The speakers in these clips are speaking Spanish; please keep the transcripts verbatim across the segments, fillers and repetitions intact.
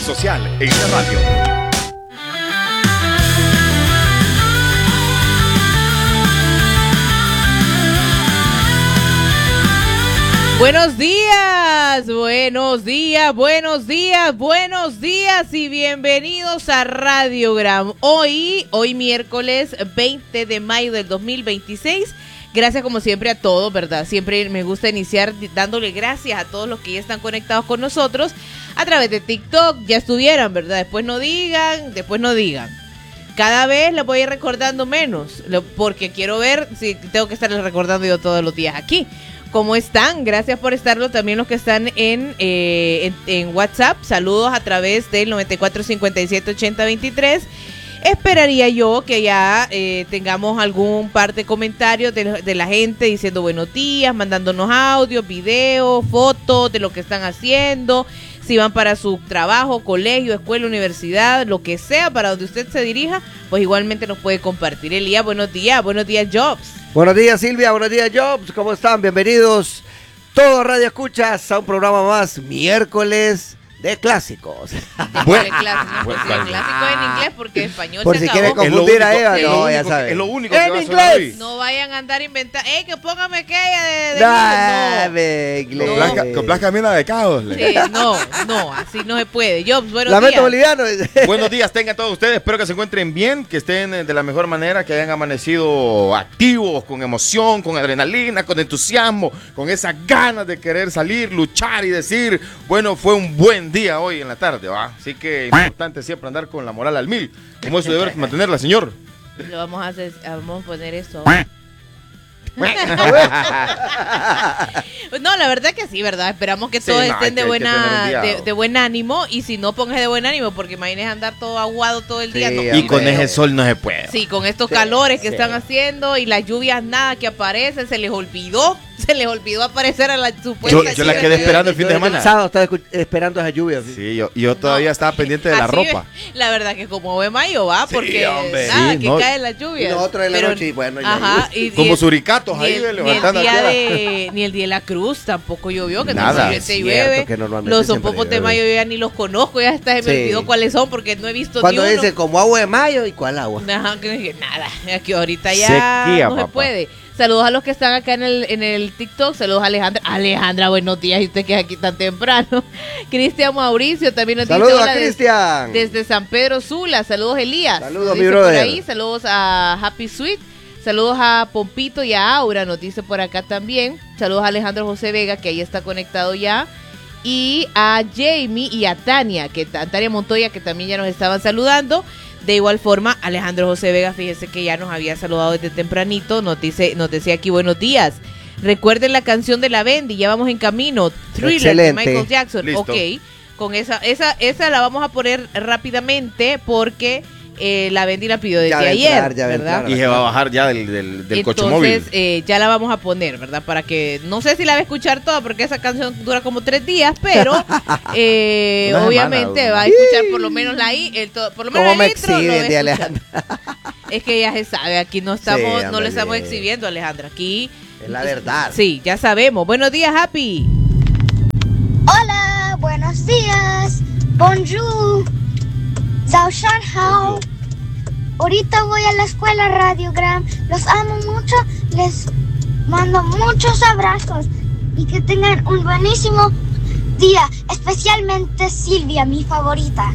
Social en la radio. Buenos días, buenos días, buenos días, buenos días y bienvenidos a Radiogram. Hoy, hoy miércoles veinte de mayo del dos mil veintiséis. Gracias como siempre a todos, ¿verdad? Siempre me gusta iniciar dándole gracias a todos los que ya están conectados con nosotros a través de TikTok. Ya estuvieran, ¿verdad? Después no digan, después no digan. Cada vez les voy a ir recordando menos, porque quiero ver si tengo que estarles recordando yo todos los días aquí. ¿Cómo están? Gracias por estarlo. También los que están en, eh, en, en WhatsApp, saludos a través del noventa y cuatro cincuenta y siete ochenta veintitrés. Esperaría yo que ya eh, tengamos algún par de comentarios de, de la gente diciendo buenos días, mandándonos audios, videos, fotos de lo que están haciendo, si van para su trabajo, colegio, escuela, universidad, lo que sea, para donde usted se dirija, pues igualmente nos puede compartir. Elías, buenos días, buenos días, Jobs. Buenos días, Silvia, buenos días, Jobs, ¿cómo están? Bienvenidos todos Radio Escuchas a un programa más, miércoles de clásicos. De bueno, clásico, no, pues, sí, el clásico en inglés porque en español por se si acabó. quiere confundir a Eva, es no, lo ya único, sabe. Es lo único que en va a inglés. hoy. No vayan a andar inventando, eh, que póngame aquella de, de Dame, no. Con Blanca, con Blanca Mina de Caos. Sí, no, no, así no se puede. Jobs, buenos Lamento días. boliviano. Buenos días, tengan todos ustedes. Espero que se encuentren bien, que estén de la mejor manera, que hayan amanecido activos, con emoción, con adrenalina, con entusiasmo, con esas ganas de querer salir, luchar y decir, bueno, fue un buen día hoy en la tarde, ¿va? Así que es importante siempre andar con la moral al mil. ¿Cómo es su deber mantenerla, señor? Lo vamos a hacer, vamos a poner esto. No, la verdad que sí, ¿verdad? Esperamos que todos sí, no, estén que, de buena de, de, de buen ánimo, y si no, póngase de buen ánimo, porque imagínese andar todo aguado todo el día. Sí, no, y con hombre. ese sol no se puede. Sí, con estos Sí, calores que sí. están haciendo y las lluvias nada que aparecen, se les olvidó, se les olvidó aparecer a la supuesta Yo- yo la lluvia. quedé esperando el fin de Yo semana. El sábado estaba escu- esperando esa lluvia. ¿sí? Sí, yo, yo todavía No, estaba pendiente de la así ropa. es. La verdad que como ve mayo va, Sí, porque hombre. nada, Sí, que no. caen las lluvias. Y nosotros en la Pero- noche, y bueno, ya ajá, y, y Como el- suricatos ni ahí, el, ni el levantando día la de ni el día de la cruz tampoco llovió, que Nada. normalmente Es cierto llueve. que normalmente Los siempre sopopos de llueve. mayo yo ya ni los conozco, ya hasta se me Sí. olvidó cuáles son porque no he visto Cuando ni uno. dice como agua de mayo, ¿y cuál agua? Ajá, que- nada, aquí ahorita ya Sequía, no se papá. puede. Saludos a los que están acá en el, en el TikTok. Saludos a Alejandra. Alejandra, buenos días. Y usted que es aquí tan temprano. Cristian Mauricio también nos dice Saludos hola a des- Cristian. Desde San Pedro Sula. Saludos, Elías. Saludos, Nos mi dice por brother. ahí. Saludos a Happy Sweet. Saludos a Pompito y a Aura. Nos dice por acá también. Saludos a Alejandro José Vega, que ahí está conectado ya. Y a Jamie y a Tania, que a Tania Montoya, que también ya nos estaban saludando. De igual forma, Alejandro José Vega, fíjese que ya nos había saludado desde tempranito, nos dice, nos decía aquí buenos días. Recuerden la canción de La Bendy, ya vamos en camino. Thriller Excelente. de Michael Jackson. Listo. Ok, con esa, esa, esa la vamos a poner rápidamente porque eh, La Bendy la pidió desde Ya va a ayer, entrar, ya va a ¿verdad? entrar. Y se va a bajar ya del, del, del coche Entonces, móvil. eh, ya la vamos a poner, ¿verdad? Para que, no sé si la va a escuchar toda, porque esa canción dura como tres días, pero eh, Una obviamente semana, va a escuchar por lo menos la i, el to- por lo menos ¿Cómo me la intro, lo va a exhiben de escuchar. Alejandra? Es que ya se sabe, aquí no estamos, Sí, no hombre, le estamos bien. exhibiendo, Alejandra, aquí. Es la verdad. Sí, ya sabemos. Buenos días, Happy. Hola, buenos días. Bonjour. Zhao Shan Hao. Ahorita voy a la escuela Radiogram. Los amo mucho. Les mando muchos abrazos. Y que tengan un buenísimo día. Especialmente Silvia, mi favorita.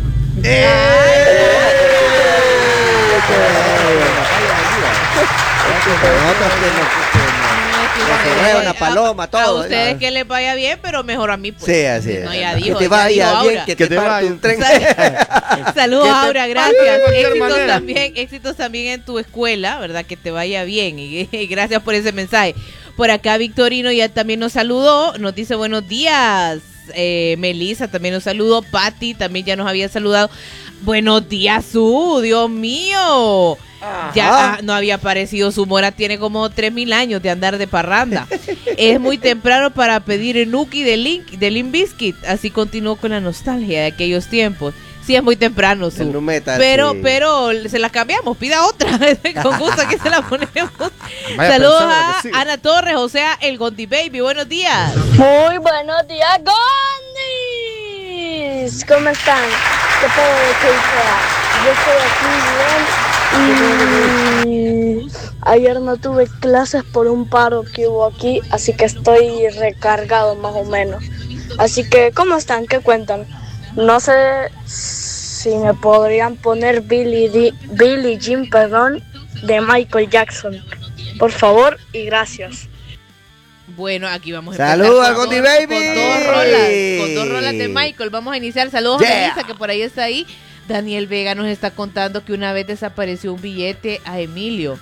Nosotros que nos- que nos correa una paloma, A todo. ustedes ¿no? que les vaya bien, pero mejor a mí. Pues. Sí, así es. No, ya Que dijo, te ya vaya dijo bien, Aura. que Que te te parte vaya. un tren. Saludos, Que te Aura, pase gracias. de cualquier Éxitos manera. también, éxitos también en tu escuela, ¿verdad? Que te vaya bien y, y gracias por ese mensaje. Por acá Victorino ya también nos saludó, nos dice buenos días. Eh, Melissa también nos saludó, Patti también ya nos había saludado. Buenos días, Su, Dios mío. Ajá. Ya ah, no había aparecido su Mora, tiene como tres mil años de andar de parranda. Es muy temprano para pedir Nuki de Link, de Limp Bizkit. Así continuó con la nostalgia de aquellos tiempos. Sí, es muy temprano, Su. El nu metal, pero, sí. pero se la cambiamos, pida otra. Con gusto aquí se la ponemos. Vaya Saludos pensando a que sí. Ana Torres, o sea, el Gondi Baby. Buenos días. Muy buenos días, Gondis. babies, ¿cómo están? ¿Qué puedo decir? Yo estoy aquí bien y ayer no tuve clases por un paro que hubo aquí, así que estoy recargado más o menos. Así que, ¿cómo están? ¿Qué cuentan? No sé si me podrían poner Billie, Billie Jean, perdón, de Michael Jackson. Por favor y gracias. Bueno, aquí vamos a Saludos empezar a con, Gondi dos, Baby. con dos rolas, con dos rolas de Michael. Vamos a iniciar. Saludos Yeah. a Melissa, que por ahí está ahí. Daniel Vega nos está contando que una vez desapareció un billete a Emilio.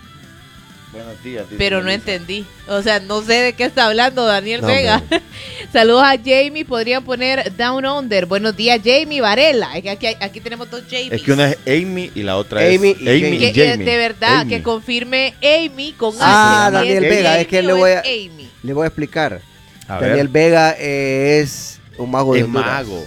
Buenos días. dice Pero no Melissa. entendí. O sea, no sé de qué está hablando Daniel No, Vega. Saludos a Jamie. Podrían poner Down Under. Buenos días, Jamie Varela. Es que aquí, aquí tenemos dos Jamies. Es que una es Amy y la otra Amy es y Amy Jamie. y Que, eh, Jamie. de verdad, Amy. que confirme Amy con Ah, H. Daniel ¿Es Vega, Jamie es que le o voy a- Amy? Le voy a explicar. A Daniel ver. Vega eh, es un mago de Es Honduras. mago.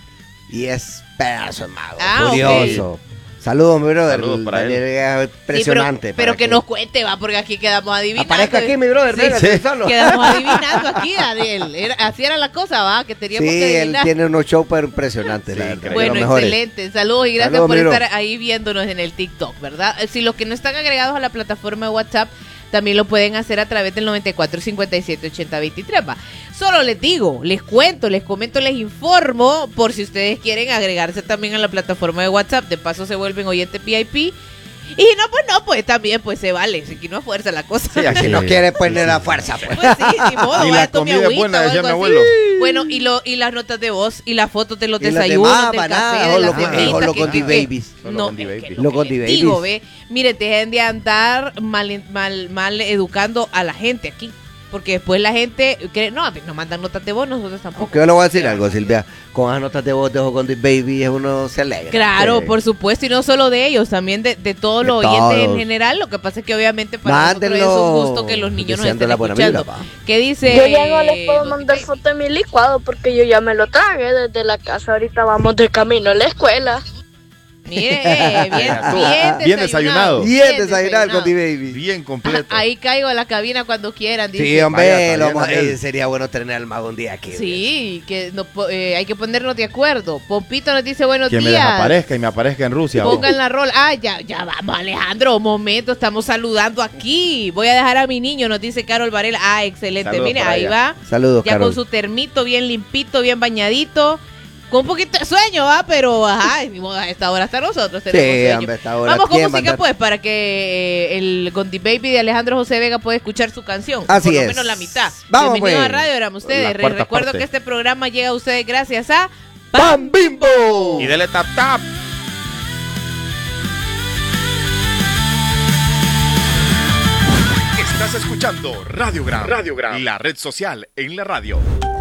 Y es pedazo de mago. Ah, curioso. Saludos, mi brother. Saludos para Daniel él. Vega es Sí, impresionante. pero, pero para que nos cuente, va, porque aquí quedamos adivinando. Aparezca aquí, mi brother. Sí, venga, sí. solo. Quedamos adivinando aquí, Daniel. Era- así era la cosa, va, que teníamos Sí, que él adivinar. tiene unos shows pero impresionantes, Sí, la verdad. increíble. Bueno, de los mejores. excelente. Saludos y gracias Saludos, por Miro. estar ahí viéndonos en el TikTok, ¿verdad? Si los que no están agregados a la plataforma de WhatsApp también lo pueden hacer a través del noventa y cuatro cincuenta y siete ochenta veintitrés. Va. Solo les digo, les cuento, les comento, les informo por si ustedes quieren agregarse también a la plataforma de WhatsApp. De paso se vuelven oyentes V I P. Y no, pues no, pues también pues se vale. Si aquí no es fuerza la cosa. Sí, aquí Si no quiere poner la fuerza, pues. Pues sí, ni modo, Y vaya, la tome comida es agüita buena, o decía algo mi así. abuelo. Bueno, y lo y las notas de voz y las fotos de los Y las desayunos, demás, del bananas, café, de o las los Gondi- semitas, o los que- Gondi que- que- Babies. Los No, Gondi es que Babies. lo Los que Gondi les digo, Babies. ve, mire, dejen de andar mal, mal, mal educando a la gente aquí. Porque después la gente cree, no, no mandan notas de voz, nosotros tampoco. Aunque yo le voy a decir algo, Silvia. Con las notas de voz de Gondi Baby uno se alegra. Claro, Sí. por supuesto, y no solo de ellos, también de, de todos De los oyentes en todos. general. Lo que pasa es que obviamente para nosotros Mándenlo es un gusto que los niños nos deseando estén la buena escuchando. vibra, pa. ¿Qué dice? Yo ya no les puedo Gondi mandar Baby? foto de mi licuado porque yo ya me lo tragué desde la casa. Ahorita vamos de camino a la escuela. Mire, eh, bien, Estuvo bien, bien desayunado. Bien desayunado el Gondi Baby. Bien completo. Ahí caigo a la cabina cuando quieran. Dice. Sí, hombre, Vaya, está lo bien, vamos- Daniel. eh, sería bueno tener al mago un día aquí. Sí, que no, po- eh, hay que ponernos de acuerdo. Pompito nos dice buenos Que me días. desaparezca y me aparezca en Rusia. vos. Pongan la rol. Ah, ya, ya vamos, Alejandro. Un momento, estamos saludando aquí. Voy a dejar a mi niño, nos dice Carol Varela. Ah, excelente. Saludos Mire, por ahí allá. va. Saludos, Ya Carol. con su termito bien limpito, bien bañadito. Con un poquito de sueño, ¿va? Pero, ajá, ni modo, a esta hora hasta nosotros tenemos Sí, sueño. hombre, a esta hora, Vamos con ¿quién va a música, andar? pues, para que eh, el Gondi Baby de Alejandro José Vega pueda escuchar su canción. Así Por lo es. menos la mitad. Vamos, Bienvenidos pues. a Radio, éramos ustedes. La Re- cuarta Recuerdo parte. que este programa llega a ustedes gracias a ¡Pam Bimbo! Y dele tap tap. Estás escuchando Radiogram, Radiogram, la red social en la radio.